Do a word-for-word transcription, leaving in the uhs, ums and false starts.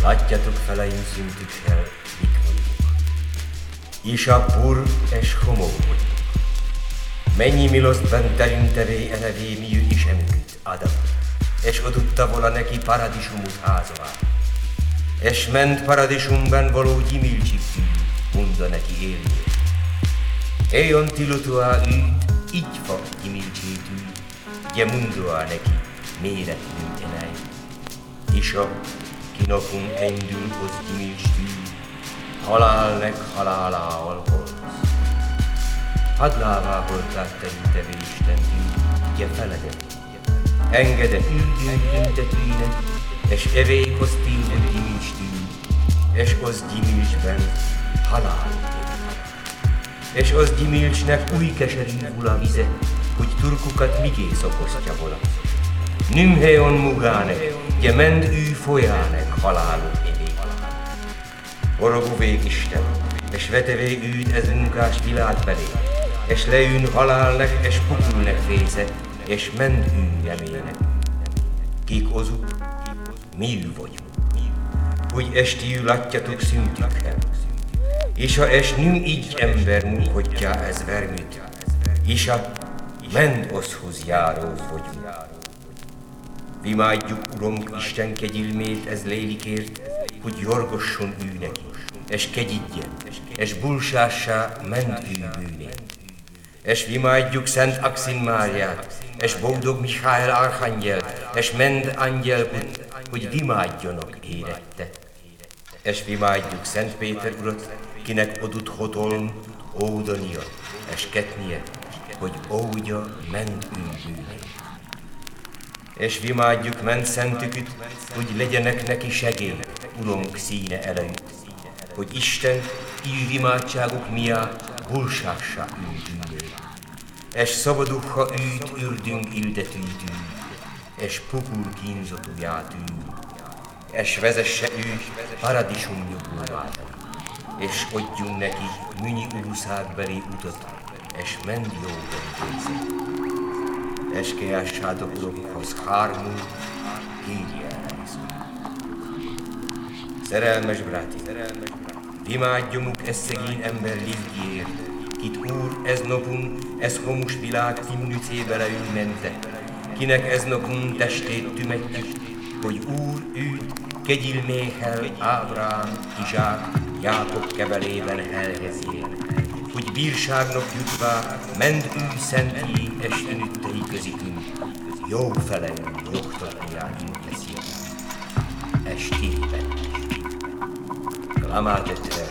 Látjátok feleim szintükkel, mik vagyunk. És a pur és homó vagyunk. Mennyi miloszt bentelünk tevé elevé miű is emüküt, Adam. És odutta vola neki paradisumut házavá. És ment paradisumban való gyimilcsiktű, mondta neki élni. Éjon tilutuá űt, így fa gyimilcsétű, gye mundoá neki, méretnő enej. És a kinapun endül az gyimilcstű, halálnek halálával holsz. Hadlává voltát teríteve Istentű, gye feledett. Engede üldjünk üntetőinek, és evék az tilbod gyimilcstű, és az gyimilcsben halál él. És az gyimilcsnek új keserű vula vize, hogy turkukat migé szokosztja vola. Nümheon mugánek, gye mend ő folyánek haláluk évé. Horogó vég Isten, és vetevé őt ez munkás világ belé, és leűn halálnek, és pukulnek fésze, és mend ő jemének. Kik ozuk, mi ő vagyunk, hogy estiül látjatok szüntükkel. És ha es nüm így ember munkotja ez verműt, és a mend oszhoz járó vagyunk. Imádjuk, Urunk, Isten kegyilmét ez lélikért, hogy jorgosson ő neki, és kegyidjen, és bulsássá mend ő bűnét. És imádjuk Szent Axin Máriát, és boldog Michael Archangyelt, és mend angyelkut, hogy imádjanak érette. És imádjuk Szent Péter Urat, kinek odut hotolm, ódania, és ketnie, hogy ódja mend ő bűnét. És imádjuk ment szentüküt, hogy legyenek neki segély, Urunk színe előtt, hogy Isten így imádságuk miatt bulsássá ő bűnét. És szabadukha őt ürdünk ildetűtű, és pukul kínzatujátű, és vezesse őt paradisum nyugulmába, és adjunk neki műnyi uruszágbeli utat, és mend jó döntészet. És kiássátok Urunkhoz hármú, kérje el Szerelmes bráti, imádjunk ez szegény ember lívgiért, kit Úr ez napun, ez homus világ timnücébe leül mente, kinek ez napun testét tümetjük, hogy Úr őt kegyilméhel Ábrám, Izsák, Jákob kebelében elhezjél, hogy bírságnak jutvá mend ő szentjé estenüttei közikünk, jó feleünk jogtatniá inteszi, estében. Clamate